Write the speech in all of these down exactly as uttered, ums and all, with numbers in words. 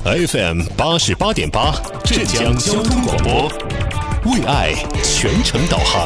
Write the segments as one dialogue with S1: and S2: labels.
S1: F M 八十八点八，浙江交通广播，为爱全程导航。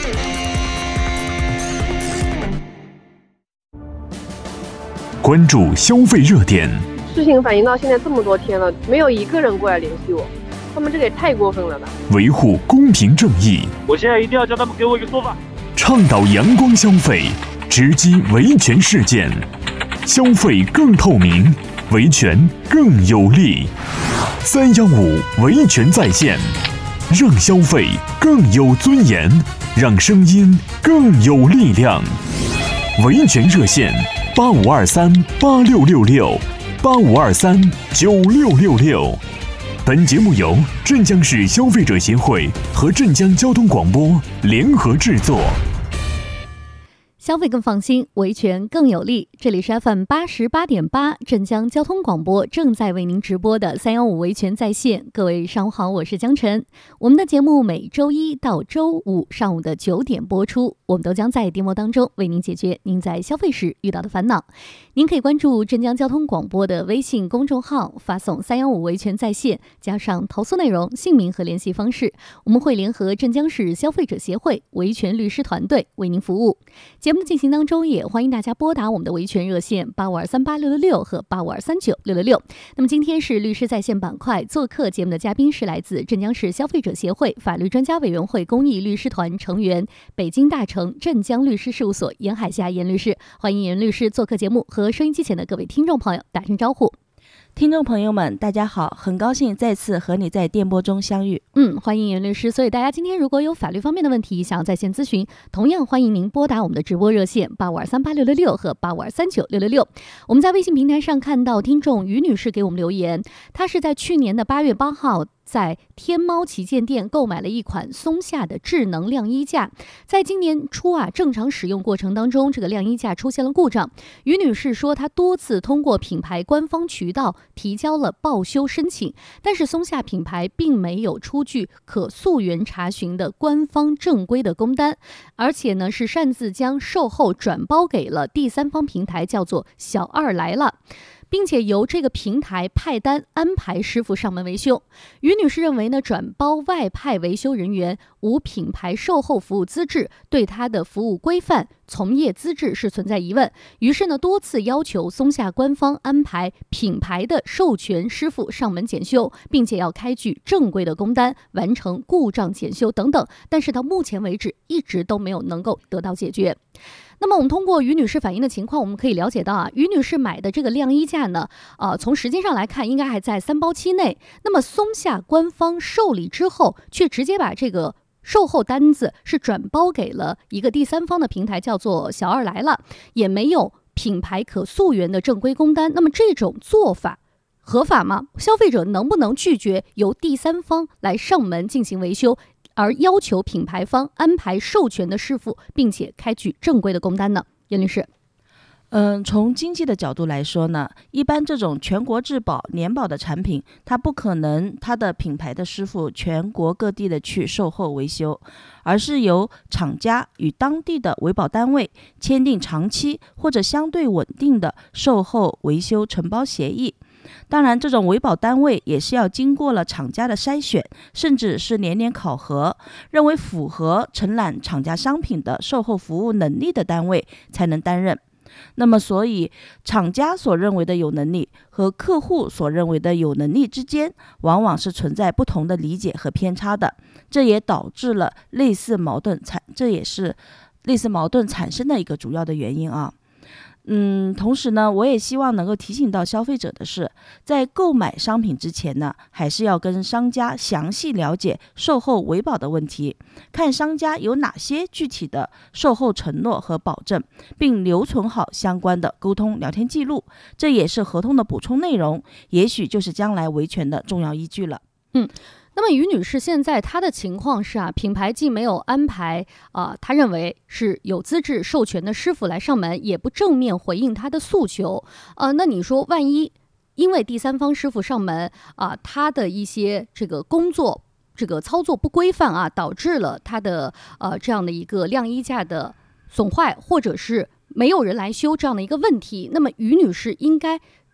S2: 关注消费热点。
S3: 事情反映到现在这么多天了，没有一个人过来联系我，他们这个也太过分了吧！
S2: 维护公平正义，
S4: 我现在一定要叫他们给我一个说法。
S2: 倡导阳光消费，直击维权事件，消费更透明，维权更有力。三幺五维权在线，让消费更有尊严，让声音更有力量。维权热线八五二三八六六六八五二三九六六六。本节目由镇江市消费者协会和镇江交通广播联合制作。
S5: 消费更放心，维权更有力。这里是 F M 八十八点八，镇江交通广播正在为您直播的三幺五维权在线。各位上午好，我是江晨。我们的节目每周一到周五上午的九点播出，我们都将在电波当中为您解决您在消费时遇到的烦恼。您可以关注镇江交通广播的微信公众号，发送三幺五维权在线，加上投诉内容、姓名和联系方式，我们会联合镇江市消费者协会维权律师团队为您服务。节目的进行当中，也欢迎大家拨打我们的维权热线八五二三八六六六和八五二三九六六六。那么今天是律师在线板块，做客节目的嘉宾是来自镇江市消费者协会法律专家委员会公益律师团成员、北京大成镇江律师事务所严海霞严律师。欢迎严律师做客节目，和收音机前的各位听众朋友打声招呼。
S6: 听众朋友们大家好，很高兴再次和你在电波中相遇。
S5: 嗯，欢迎严律师。所以大家今天如果有法律方面的问题想要在线咨询，同样欢迎您拨打我们的直播热线八五二三八六六六和八五二三九六六六。我们在微信平台上看到听众于女士给我们留言，她是在去年的八月八号在天猫旗舰店购买了一款松下的智能晾衣架，在今年初啊正常使用过程当中，这个晾衣架出现了故障。于女士说，她多次通过品牌官方渠道提交了报修申请，但是松下品牌并没有出具可溯源查询的官方正规的工单，而且呢是擅自将售后转包给了第三方平台，叫做小二来了，并且由这个平台派单安排师傅上门维修。于女士认为呢，转包外派维修人员无品牌售后服务资质，对她的服务规范、从业资质是存在疑问。于是呢，多次要求松下官方安排品牌的授权师傅上门检修，并且要开具正规的工单，完成故障检修等等。但是到目前为止，一直都没有能够得到解决。那么我们通过于女士反映的情况，我们可以了解到啊，于女士买的这个晾衣架呢，呃，从时间上来看，应该还在三包期内。那么松下官方受理之后，却直接把这个售后单子是转包给了一个第三方的平台，叫做小二来了，也没有品牌可溯源的正规工单。那么这种做法合法吗？消费者能不能拒绝由第三方来上门进行维修，而要求品牌方安排授权的师傅，并且开具正规的工单呢？严律师。
S6: 嗯，从经济的角度来说呢，一般这种全国质保、年保的产品，它不可能它的品牌的师傅全国各地的去售后维修，而是由厂家与当地的维保单位签订长期或者相对稳定的售后维修承包协议。当然，这种维保单位也是要经过了厂家的筛选，甚至是年年考核，认为符合承揽厂家商品的售后服务能力的单位才能担任。那么所以厂家所认为的有能力和客户所认为的有能力之间，往往是存在不同的理解和偏差的，这也导致了类似矛盾产，这也是类似矛盾产生的一个主要的原因啊。嗯，同时呢，我也希望能够提醒到消费者的是，在购买商品之前呢，还是要跟商家详细了解售后维保的问题，看商家有哪些具体的售后承诺和保证，并留存好相关的沟通聊天记录，这也是合同的补充内容，也许就是将来维权的重要依据了。
S5: 嗯。那么于女士现在她的情况是啊，品牌既没有安排啊、呃，她认为是有资质授权的师傅来上门，也不正面回应她的诉求。呃，那你说万一因为第三方师傅上门啊、呃，他的一些这个工作这个操作不规范啊，导致了他的呃这样的一个晾衣架的损坏，或者是没有人来修这样的一个问题，那么于女士应该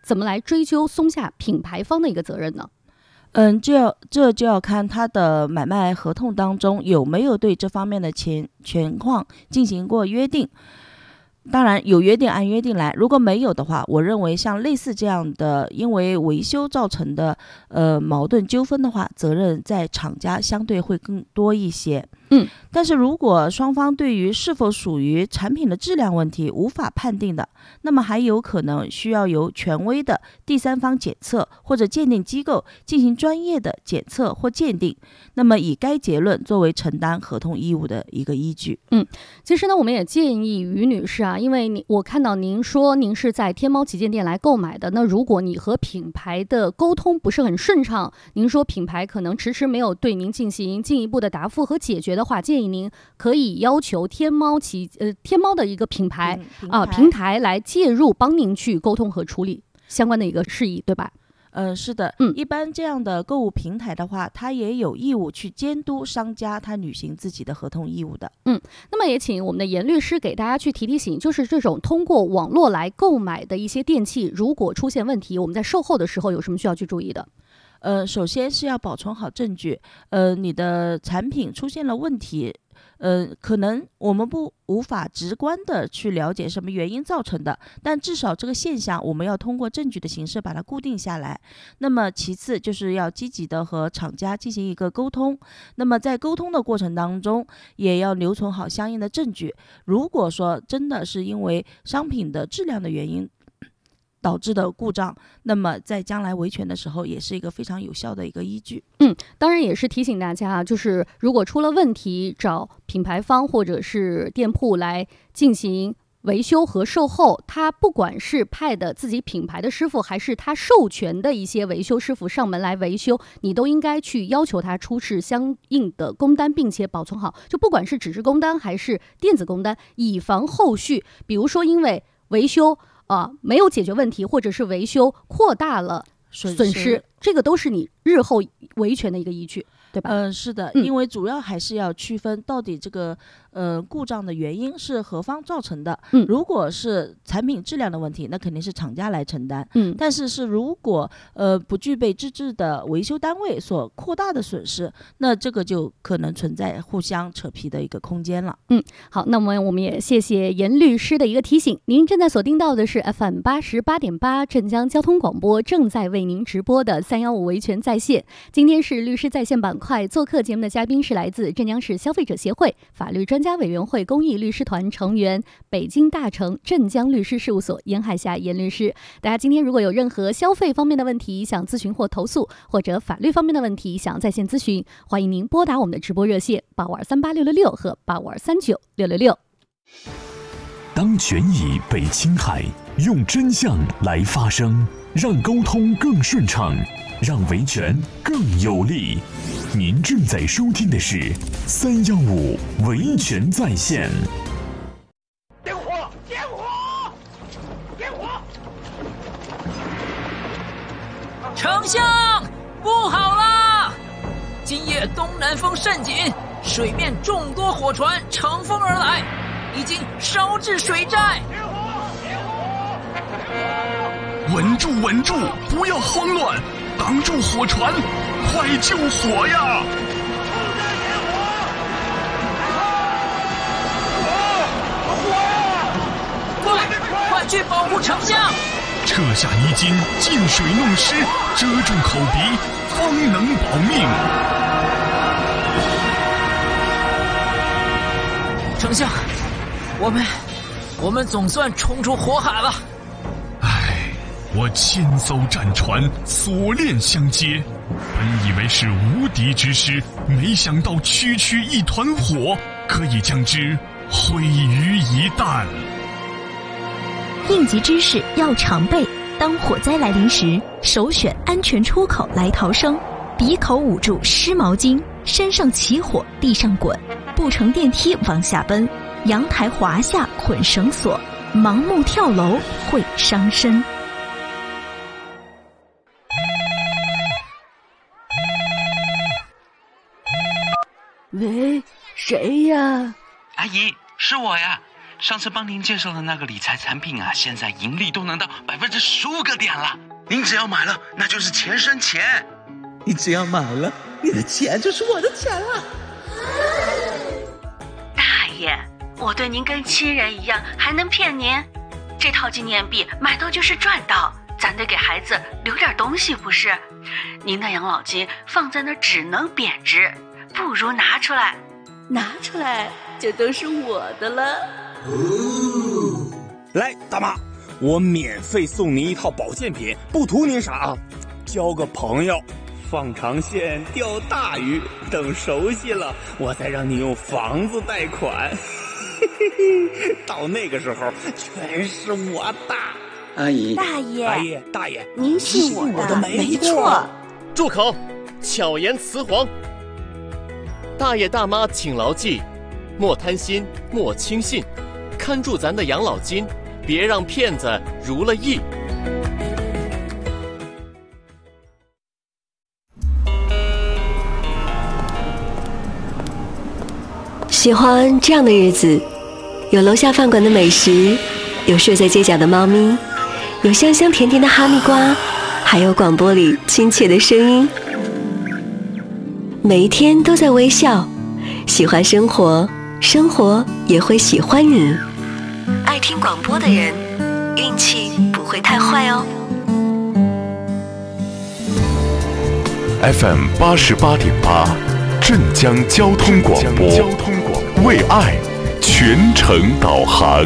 S5: 怎么来追究松下品牌方的一个责任呢？
S6: 嗯，这要这就要看他的买卖合同当中有没有对这方面的情情况进行过约定。当然有约定按约定来，如果没有的话，我认为像类似这样的因为维修造成的呃矛盾纠纷的话，责任在厂家相对会更多一些。
S5: 嗯，
S6: 但是如果双方对于是否属于产品的质量问题无法判定的，那么还有可能需要由权威的第三方检测或者鉴定机构进行专业的检测或鉴定，那么以该结论作为承担合同义务的一个依据。
S5: 嗯，其实呢，我们也建议于女士啊，因为你我看到您说您是在天猫旗舰店来购买的，那如果你和品牌的沟通不是很顺畅，您说品牌可能迟迟没有对您进行进一步的答复和解决的话，建议您可以要求天猫旗呃天猫的一个品牌啊、嗯、平台来介入，帮您去沟通和处理相关的一个事宜，对吧？
S6: 呃，是的，
S5: 嗯，
S6: 一般这样的购物平台的话，它也有义务去监督商家他履行自己的合同义务的。
S5: 嗯，那么也请我们的严律师给大家去提提醒，就是这种通过网络来购买的一些电器，如果出现问题，我们在售后的时候有什么需要去注意的？
S6: 呃，首先是要保存好证据，呃，你的产品出现了问题。呃，可能我们不无法直观的去了解什么原因造成的，但至少这个现象我们要通过证据的形式把它固定下来。那么其次就是要积极的和厂家进行一个沟通，那么在沟通的过程当中也要留存好相应的证据。如果说真的是因为商品的质量的原因导致的故障，那么在将来维权的时候也是一个非常有效的一个依据。
S5: 嗯，当然也是提醒大家，就是如果出了问题，找品牌方或者是店铺来进行维修和售后，他不管是派的自己品牌的师傅，还是他授权的一些维修师傅上门来维修，你都应该去要求他出示相应的工单，并且保存好，就不管是纸质工单还是电子工单，以防后续比如说因为维修啊、呃、没有解决问题，或者是维修扩大了损失，损失这个都是你日后维权的一个依据，对吧？
S6: 嗯、呃，是的，因为主要还是要区分到底这个呃故障的原因是何方造成的。
S5: 嗯，
S6: 如果是产品质量的问题，那肯定是厂家来承担。
S5: 嗯，
S6: 但是是如果呃不具备资质的维修单位所扩大的损失，那这个就可能存在互相扯皮的一个空间了。
S5: 嗯，好，那么我们也谢谢严律师的一个提醒。您正在锁定到的是 F M 八十八点八镇江交通广播，正在为您直播的三幺五维权在线。今天是律师在线板块，做客节目的嘉宾是来自镇江市消费者协会法律专家委员会公益律师团成员，北京大成镇江律师事务所严海霞严律师。大家今天如果有任何消费方面的问题想咨询或投诉，或者法律方面的问题想在线咨询，欢迎您拨打我们的直播热线八五二三八六六六和八五二三九六六六。
S2: 当权益被侵害，用真相来发声，让沟通更顺畅，让维权更有力。您正在收听的是三幺五维权在线。
S4: 点火！点火！点火！
S7: 丞相，不好啦！今夜东南风甚紧，水面众多火船乘风而来，已经烧至水寨。
S4: 点火！点火！
S1: 稳住，稳住，不要慌乱，挡住火船，快救火呀！
S7: 快，快去保护丞相！
S1: 撤下泥巾，进水弄湿，遮住口鼻，方能保命。
S7: 丞相，我们，我们总算冲出火海了。
S1: 我千艘战船锁链相接，本以为是无敌之师，没想到区区一团火可以将之毁于一旦。
S8: 应急知识要常备，当火灾来临时，首选安全出口来逃生，鼻口捂住湿毛巾，身上起火地上滚，不乘电梯往下奔，阳台滑下捆绳索，盲目跳楼会伤身。
S9: 喂，谁呀？
S10: 阿姨，是我呀，
S9: 上次帮您介绍的那个理财产品啊，现在盈利都能到百分之十五个点了。您只要买了，那就是钱生钱。
S10: 你只要买了，你的钱就是我的钱了。
S11: 大爷，我对您跟亲人一样，还能骗您？这套纪念币买到就是赚到，咱得给孩子留点东西不是？您的养老金放在那儿只能贬值，不如拿出来，拿出来就都是我的了。
S12: 哦，来，大妈，我免费送您一套保健品，不图您啥啊，交个朋友，放长线钓大鱼，等熟悉了，我再让你用房子贷款。到那个时候，全是我的。
S10: 阿姨，
S11: 大爷，
S12: 阿姨，大爷，
S11: 您信我的，我的没错。
S13: 住口！巧言辞黄。大爷大妈请牢记，莫贪心，莫轻信，看住咱的养老金，别让骗子如了意。
S14: 喜欢这样的日子，有楼下饭馆的美食，有睡在街角的猫咪，有香香甜甜的哈密瓜，还有广播里亲切的声音。每一天都在微笑，喜欢生活，生活也会喜欢你。爱听广播的人，运气不会太坏哦。
S2: F M 八十八点八，镇江交通广播，交通广播为爱全程导航。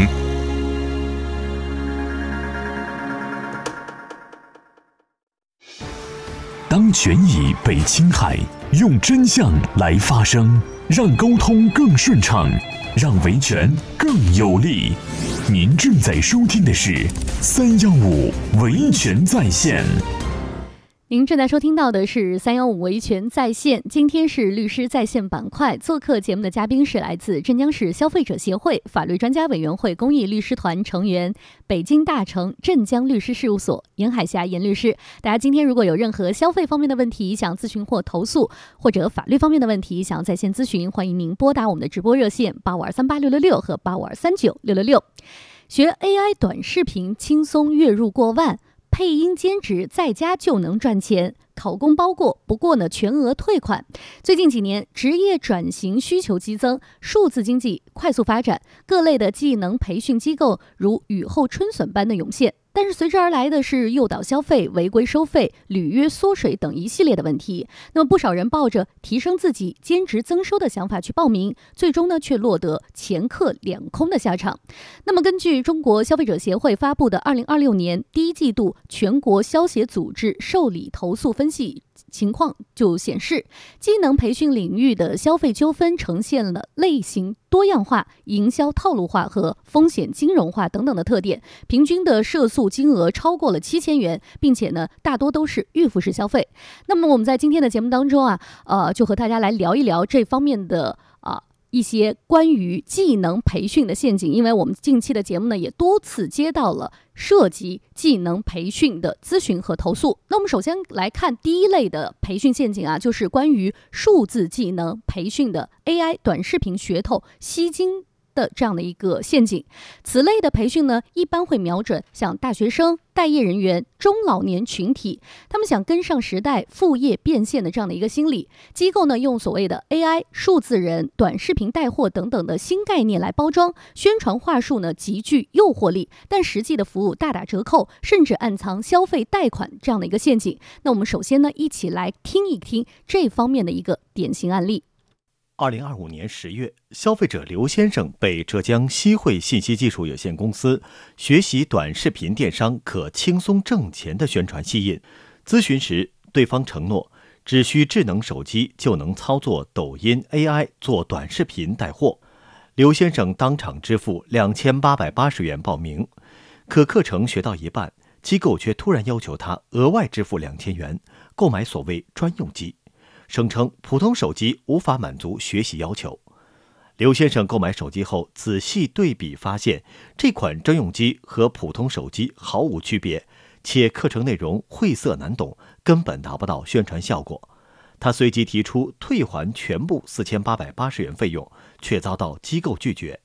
S2: 当权益被侵害，用真相来发声，让沟通更顺畅，让维权更有力。您正在收听的是三幺五维权在线。
S5: 您正在收听到的是三幺五维权在线，今天是律师在线板块，做客节目的嘉宾是来自镇江市消费者协会法律专家委员会公益律师团成员，北京大成镇江律师事务所严海霞严律师。大家今天如果有任何消费方面的问题想咨询或投诉，或者法律方面的问题想要在线咨询，欢迎您拨打我们的直播热线八五二三八六六六和八五二三九六六六。学 A I 短视频轻松月入过万，配音兼职在家就能赚钱，考公包过，不过呢全额退款。最近几年职业转型需求激增，数字经济快速发展，各类的技能培训机构如雨后春笋般的涌现。但是随之而来的是诱导消费、违规收费、履约缩水等一系列的问题。那么不少人抱着提升自己、兼职增收的想法去报名，最终呢却落得前客两空的下场。那么根据中国消费者协会发布的二零二六年第一季度全国消协组织受理投诉分析情况就显示，技能培训领域的消费纠纷呈现了类型多样化、营销套路化和风险金融化等等的特点，平均的涉诉金额超过了七千元，并且呢大多都是预付式消费。那么我们在今天的节目当中啊，呃，就和大家来聊一聊这方面的啊。一些关于技能培训的陷阱，因为我们近期的节目呢也多次接到了涉及技能培训的咨询和投诉。那我们首先来看第一类的培训陷阱啊，就是关于数字技能培训的 A I 短视频噱头吸金的这样的一个陷阱。此类的培训呢，一般会瞄准像大学生、待业人员、中老年群体，他们想跟上时代副业变现的这样的一个心理。机构呢，用所谓的 A I 数字人、短视频带货等等的新概念来包装，宣传话术呢极具诱惑力，但实际的服务大打折扣，甚至暗藏消费贷款这样的一个陷阱。那我们首先呢，一起来听一听这方面的一个典型案例。
S15: 二零二五年十月，消费者刘先生被浙江西汇信息技术有限公司学习短视频电商可轻松挣钱的宣传吸引。咨询时，对方承诺只需智能手机就能操作抖音 A I 做短视频带货。刘先生当场支付两千八百八十元报名，可课程学到一半，机构却突然要求他额外支付两千元购买所谓专用机，声称普通手机无法满足学习要求。刘先生购买手机后仔细对比发现，这款专用机和普通手机毫无区别，且课程内容晦涩难懂，根本达不到宣传效果。他随即提出退还全部四千八百八十元费用，却遭到机构拒绝。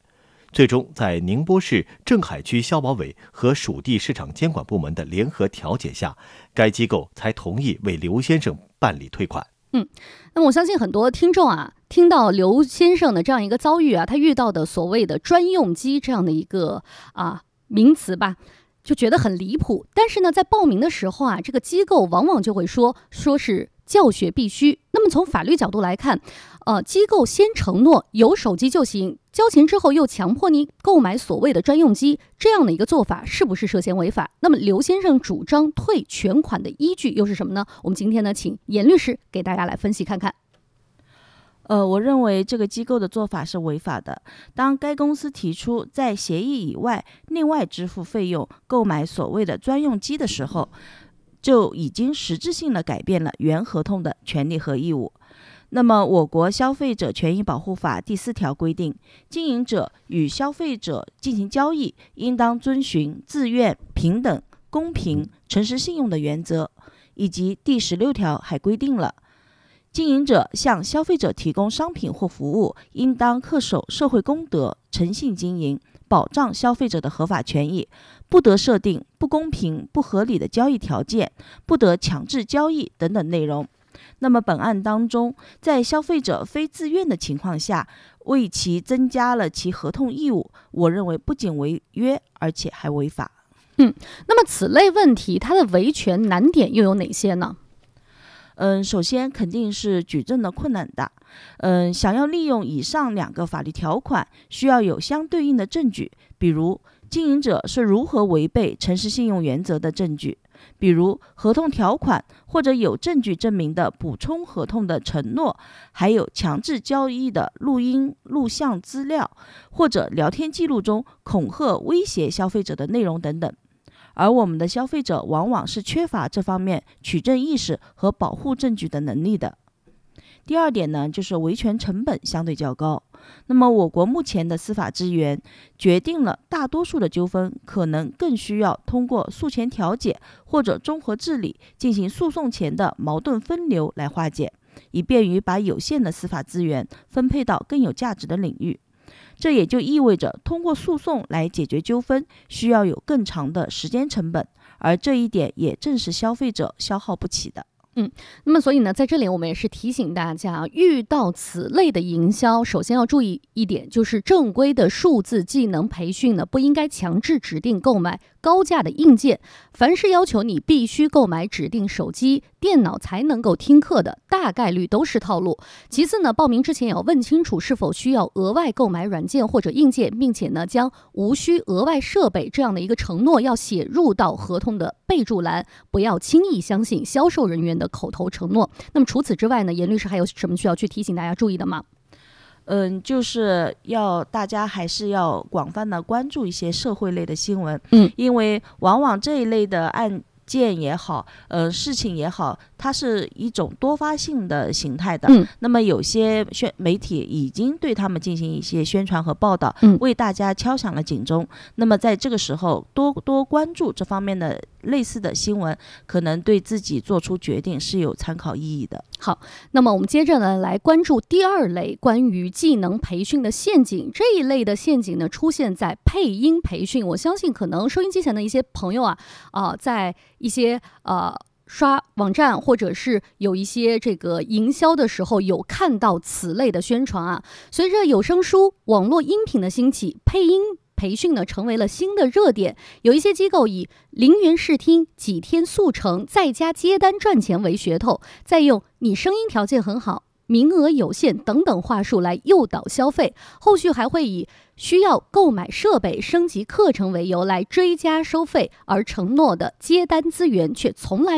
S15: 最终在宁波市镇海区消保委和属地市场监管部门的联合调解下，该机构才同意为刘先生办理退款。
S5: 嗯，那么我相信很多听众啊，听到刘先生的这样一个遭遇啊，他遇到的所谓的专用机这样的一个啊名词吧，就觉得很离谱。但是呢，在报名的时候啊，这个机构往往就会说说是教学必须。那么从法律角度来看，呃，机构先承诺有手机就行，交钱之后又强迫你购买所谓的专用机，这样的一个做法是不是涉嫌违法？那么刘先生主张退全款的依据又是什么呢？我们今天呢，请严律师给大家来分析看看。
S6: 呃，我认为这个机构的做法是违法的。当该公司提出在协议以外另外支付费用购买所谓的专用机的时候，就已经实质性的改变了原合同的权利和义务。那么我国消费者权益保护法第四条规定，经营者与消费者进行交易，应当遵循自愿、平等、公平、诚实信用的原则。以及第十六条还规定了，经营者向消费者提供商品或服务，应当恪守社会公德，诚信经营，保障消费者的合法权益，不得设定不公平、不合理的交易条件，不得强制交易等等内容。那么本案当中，在消费者非自愿的情况下，为其增加了其合同义务，我认为不仅违约，而且还违法。
S5: 嗯，那么此类问题它的维权难点又有哪些呢？
S6: 嗯，首先肯定是举证的困难大。嗯，想要利用以上两个法律条款，需要有相对应的证据，比如经营者是如何违背诚实信用原则的证据，比如合同条款或者有证据证明的补充合同的承诺，还有强制交易的录音录像资料，或者聊天记录中恐吓威胁消费者的内容等等。而我们的消费者往往是缺乏这方面取证意识和保护证据的能力的。第二点呢，就是维权成本相对较高。那么我国目前的司法资源决定了大多数的纠纷可能更需要通过诉前调解或者综合治理进行诉讼前的矛盾分流来化解，以便于把有限的司法资源分配到更有价值的领域。这也就意味着通过诉讼来解决纠纷需要有更长的时间成本，而这一点也正是消费者消耗不起的。
S5: 嗯，那么所以呢，在这里我们也是提醒大家，遇到此类的营销，首先要注意一点，就是正规的数字技能培训呢，不应该强制指定购买高价的硬件。凡是要求你必须购买指定手机、电脑才能够听课的，大概率都是套路。其次呢，报名之前也要问清楚是否需要额外购买软件或者硬件，并且呢，将无需额外设备这样的一个承诺要写入到合同的备注栏，不要轻易相信销售人员的口头承诺。那么除此之外呢，严律师还有什么需要去提醒大家注意的吗？
S6: 嗯，就是要大家还是要广泛的关注一些社会类的新闻，
S5: 嗯，
S6: 因为往往这一类的案件也好，呃，事情也好，它是一种多发性的形态的。
S5: 嗯，
S6: 那么有些宣媒体已经对他们进行一些宣传和报道，
S5: 嗯，
S6: 为大家敲响了警钟。那么在这个时候，多多关注这方面的类似的新闻，可能对自己做出决定是有参考意义的。
S5: 好，那么我们接着呢来关注第二类关于技能培训的陷阱。这一类的陷阱呢出现在配音培训。我相信可能收音机前的一些朋友啊，啊、呃，在一些呃刷网站或者是有一些这个营销的时候，有看到此类的宣传啊。随着有声书、网络音频的兴起，配音培训呢成为了新的热点，有一些机构以零元试听、几天速成、在家接单赚钱为噱头，再用你声音条件很好、名额有限等等话术来诱导消费，后续还会以需要购买设备、升级课程为由来追加收费，而承诺的接单资源却从来